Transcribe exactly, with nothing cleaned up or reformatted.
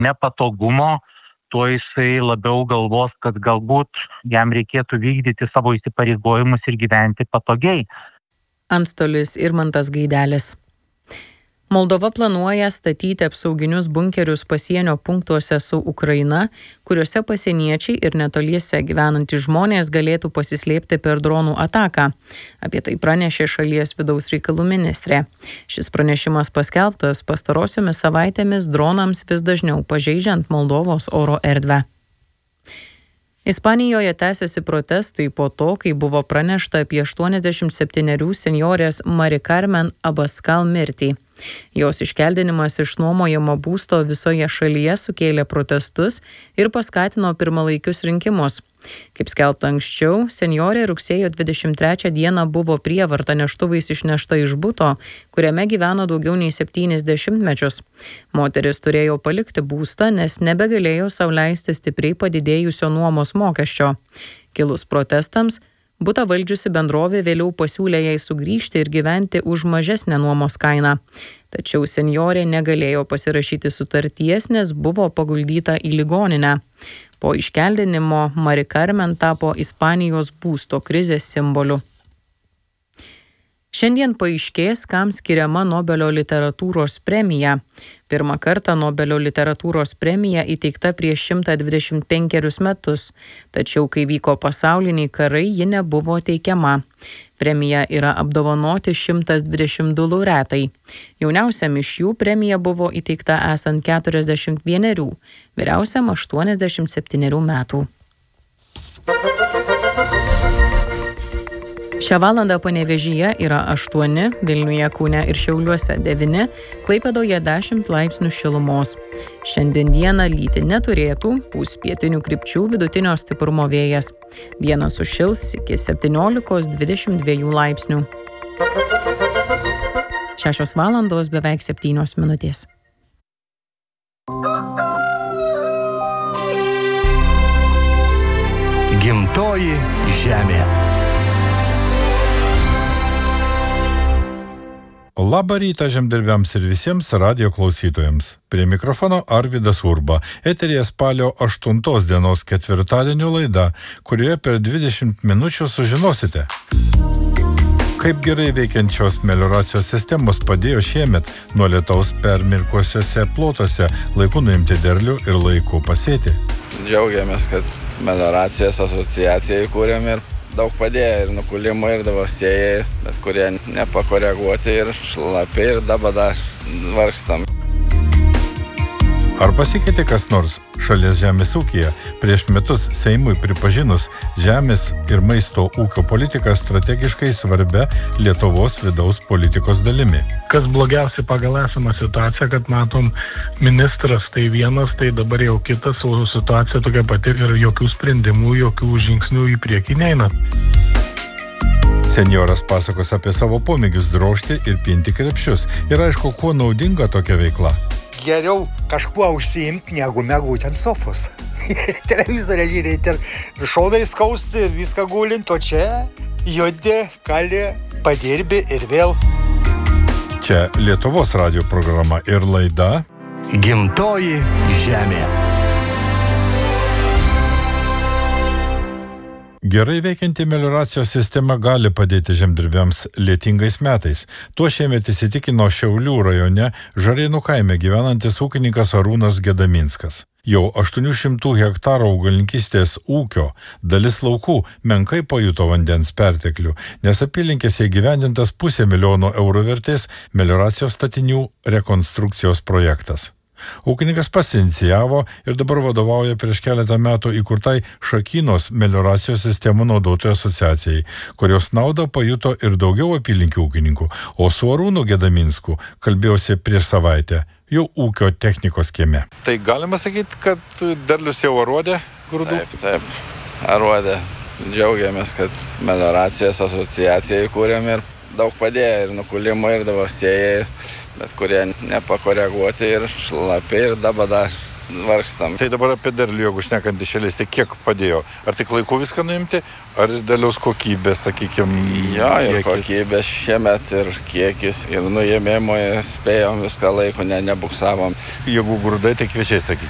nepatogumo, tuo jisai labiau galvos, kad galbūt jam reikėtų vykdyti savo įsipareigojimus ir gyventi patogiai. Antstolis Irmantas Gaidelis. Moldova planuoja statyti apsauginius bunkerius pasienio punktuose su Ukraina, kuriuose pasieniečiai ir netoliese gyvenantys žmonės galėtų pasislėpti per dronų ataką. Apie tai pranešė šalies vidaus reikalų ministrė. Šis pranešimas paskelbtas pastarosiomis savaitėmis dronams vis dažniau pažeidžiant Moldovos oro erdvę. Ispanijoje tęsiasi protestai po to, kai buvo pranešta apie aštuoniasdešimt septynerių senjorės Mari Carmen Abascal mirtį. Jos iškeldinimas iš nuomojamo būsto visoje šalyje sukėlė protestus ir paskatino pirmalaikius rinkimus. Kaip skelbta anksčiau, senjorė rugsėjo dvidešimt trečią dieną buvo prievarta neštuvais išnešta iš buto, kuriame gyveno daugiau nei septynis dešimtmečius. Moteris turėjo palikti būstą, nes nebegalėjo sau leisti stipriai padidėjusio nuomos mokesčio. Kilus protestams, butą valdžiusi bendrovė vėliau pasiūlė jai sugrįžti ir gyventi už mažesnę nuomos kainą. Tačiau senjorė negalėjo pasirašyti sutarties, nes buvo paguldyta į ligoninę. Po iškeldinimo Mari Carmen tapo Ispanijos būsto krizės simboliu. Šiandien paaiškės, kam skiriama Nobelio literatūros premija. Pirmą kartą Nobelio literatūros premija įteikta prieš šimtą dvidešimt penkerius metus, tačiau kai vyko pasauliniai karai, ji nebuvo teikiama. Premija yra apdovanoti šimtas dvidešimt du laureatai. Jauniausiam iš jų premija buvo įteikta esant keturiasdešimt vienerių, vyriausiam aštuoniasdešimt septynerių metų. Šią valandą Panevėžyje yra aštuoni, Vilniuje, Kaune ir Šiauliuose devyni, Klaipėdoje dešimt laipsnių šilumos. Šiandien dieną lyti neturėtų, pūs pietinių krypčių vidutinio stiprumo vėjas. Dieną sušils iki septyniolikos dvidešimt dviejų laipsnių. Šešios valandos beveik septynios minutės. Gimtoji žemė. Labą rytą žemdirbiams ir visiems radijo klausytojams. Prie mikrofono Arvydas Urba. Eteryje spalio aštuntos dienos ketvirtadienio laida, kurioje per dvidešimt minučių sužinosite, kaip gerai veikiančios melioracijos sistemos padėjo šiemet nuo lietaus permirkuosiuose plotuose laiku nuimti derlių ir laiku pasėti. Džiaugiamės, kad melioracijos asociaciją įkūrėm ir daug padėjo ir nukulimai, ir davosėjai, bet kurie nepakoreguoti ir šlapi ir dabar dar vargstam. Ar pasikeitė kas nors šalies žemės ūkyje? Prieš metus Seimui pripažinus žemės ir maisto ūkio politiką strategiškai svarbia Lietuvos vidaus politikos dalimi. Kas blogiausia pagal esamą situaciją, kad matom ministras tai vienas, tai dabar jau kitas, o situacija tokia pati ir jokių sprendimų, jokių žingsnių į priekį neina. Senjoras pasakos apie savo pomėgius drožti ir pinti krepšius. Ir aišku, kuo naudinga tokia veikla. Geriau kažkuo užsiimti, negu mėgauti ant sofos. Televizorią žiūrėti ir šaudai skausti ir viską gulint, o čia jodi, kali, padirbi ir vėl. Čia Lietuvos radijo programa ir laida Gimtoji žemė. Gerai veikianti melioracijos sistema gali padėti žemdirbiams lietingais metais. Tuo šiemet įsitikino Šiaulių rajone Žarėnų kaime gyvenantis ūkininkas Arūnas Gedaminskas. Jau aštuonių šimtų hektarų augalininkystės ūkio dalis laukų menkai pajuto vandens perteklių, nes apylinkėse įgyvendintas pusė milijono eurų vertės melioracijos statinių rekonstrukcijos projektas. Ūkininkas pats inicijavo ir dabar vadovauja prieš keletą metų įkurtai Šakynos melioracijos sistemų naudotojų asociacijai, kurios naudą pajuto ir daugiau apylinkių ūkininkų, o su Arūnu Gedaminsku kalbėjausi prieš savaitę, jau ūkio technikos kieme. Tai galima sakyti, kad derlius jau aruodė grūdų? Taip, taip, aruodė. Džiaugiamės, kad melioracijos asociaciją įkūrėm ir daug padėjo ir nukulimai, ir davosėjai, bet kurie nepakoreguoti ir šlapi ir dabar dar vargstam. Tai dabar apie derlių, jeigu šnekant iš eilės, tai kiek padėjo? Ar tik laiku viską nuimti, ar derliaus kokybė, sakykime, jo, ir kokybė šiemet, ir kiekis, ir nuėmimo spėjom viską laiku, ne, nebuksavom. Jeigu grūdai, tai kviečiai, sakykime.